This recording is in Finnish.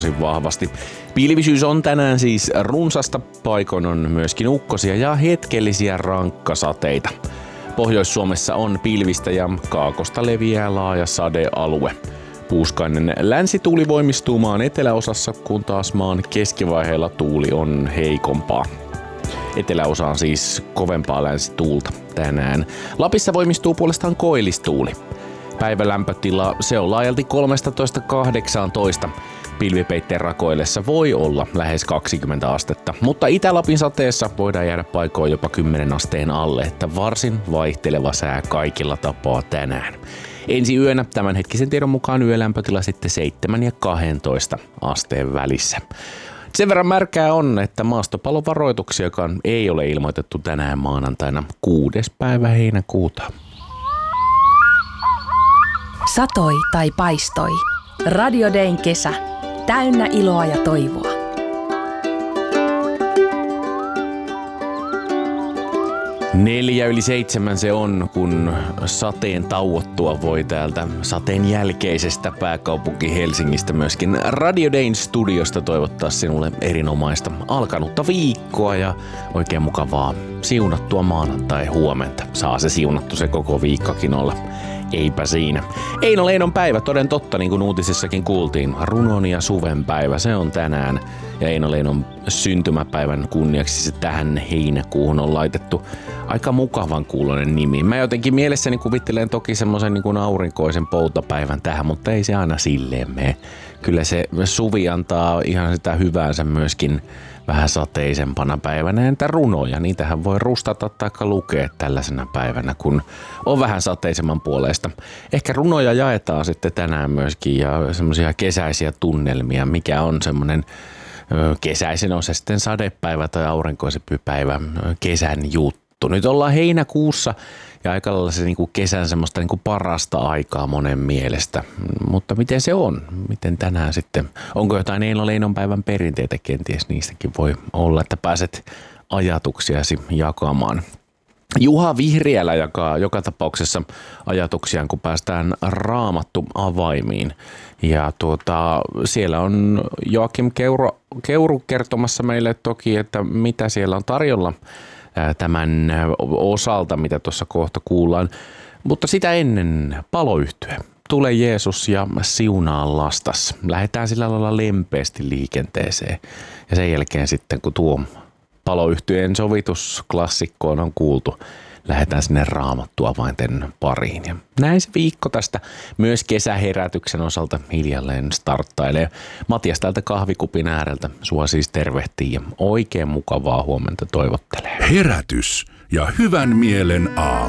vahvasti. Pilvisyys on tänään siis runsasta, paikoin on myöskin ukkosia ja hetkellisiä rankkasateita. Pohjois-Suomessa on pilvistä ja kaakosta leviää laaja sadealue. Puuskainen länsituuli voimistuu maan eteläosassa, kun taas maan keskivaiheella tuuli on heikompaa. Eteläosa on siis kovempaa länsituulta tänään. Lapissa voimistuu puolestaan koillistuuli. Päivälämpötila se on laajalti 13–18. Pilvipeitteen rakoillessa voi olla lähes 20 astetta, mutta Itä-Lapin sateessa voidaan jäädä paikoin jopa 10 asteen alle, että varsin vaihteleva sää kaikilla tapaa tänään. Ensi yönä tämänhetkisen tiedon mukaan yölämpötila sitten 7 ja 12 asteen välissä. Sen verran märkää on, että maastopalovaroituksiakaan ei ole ilmoitettu tänään maanantaina 6. päivä heinäkuuta. Satoi tai paistoi. Radio Dayn kesä. Täynnä iloa ja toivoa. 6:04 se on, kun sateen tauottua voi täältä sateen jälkeisestä pääkaupunki Helsingistä myöskin Radio Dayn studiosta toivottaa sinulle erinomaista alkanutta viikkoa ja oikein mukavaa siunattua maanantai huomenta. Saa se siunattu se koko viikkokin olla. Eipä siinä. Eino Leinon päivä, toden totta, niin kuin uutisissakin kuultiin. Runon ja suven päivä, se on tänään. Ja Eino Leinon syntymäpäivän kunniaksi se tähän heinäkuuhun on laitettu aika mukavan kuuloinen nimi. Mä jotenkin mielessäni kuvittelen toki semmoisen niin kuin aurinkoisen poutapäivän tähän, mutta ei se aina silleen mene. Kyllä se suvi antaa ihan sitä hyväänsä myöskin vähän sateisempana päivänä. Entä runoja? Niitähän voi rustata tai lukea tällaisena päivänä, kun on vähän sateisemman puolesta. Ehkä runoja jaetaan sitten tänään myöskin ja semmoisia kesäisiä tunnelmia, mikä on semmoinen kesäisen, on se sitten sadepäivä tai aurinkoisempi päivä, kesän juttu. Nyt ollaan heinäkuussa ja aika lailla se niinku kesän semmoista niinku parasta aikaa monen mielestä. Mutta miten se on? Miten tänään sitten? Onko jotain Eino Leinon päivän perinteitä kenties? Niistäkin voi olla, että pääset ajatuksiasi jakamaan. Juha Vihriälä jakaa joka tapauksessa ajatuksiaan, kun päästään Raamattu avaimiin. Ja siellä on Joakim Keuru kertomassa meille toki, että mitä siellä on tarjolla tämän osalta, mitä tuossa kohta kuullaan. Mutta sitä ennen paloyhtye. Tule Jeesus ja siunaa lastas. Lähdetään sillä lailla lempeästi liikenteeseen. Ja sen jälkeen sitten, kun tuo paloyhtyeen sovitusklassikkoon on kuultu, lähdetään sinne Raamattua vainten pariin. Ja näin se viikko tästä myös kesäherätyksen osalta hiljalleen starttailee. Matias täältä kahvikupin ääreltä sua siis tervehtii ja oikein mukavaa huomenta toivottelee. Herätys ja hyvän mielen aamu.